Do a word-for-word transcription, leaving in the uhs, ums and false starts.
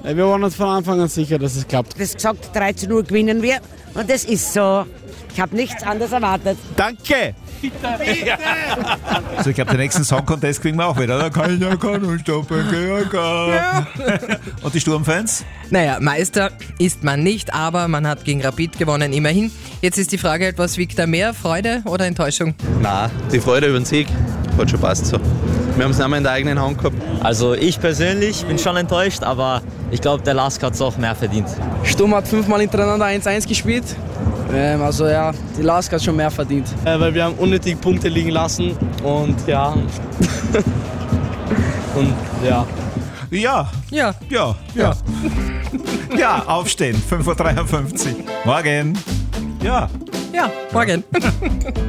Wir waren uns von Anfang an sicher, dass es klappt. Das gesagt, dreizehn Uhr gewinnen wir und das ist so. Ich habe nichts anderes erwartet. Danke! Bitte, bitte. So, ich glaube, den nächsten Song Contest kriegen wir auch wieder. Da kann ich ja kann und stoppen, kann ja. Und die Sturmfans? Naja, Meister ist man nicht, aber man hat gegen Rapid gewonnen, immerhin. Jetzt ist die Frage, was wiegt da mehr, Freude oder Enttäuschung? Nein, die Freude über den Sieg hat schon passt so. Wir haben es nicht mehr in der eigenen Hand gehabt. Also ich persönlich bin schon enttäuscht, aber ich glaube, der Lask hat es auch mehr verdient. Sturm hat fünfmal hintereinander eins eins gespielt. Ähm, also ja, die Lask hat schon mehr verdient. Äh, weil wir haben unnötige Punkte liegen lassen und ja. und ja. Ja. Ja. Ja. Ja. Ja, aufstehen. fünf Uhr dreiundfünfzig. Morgen. Ja. Ja, morgen.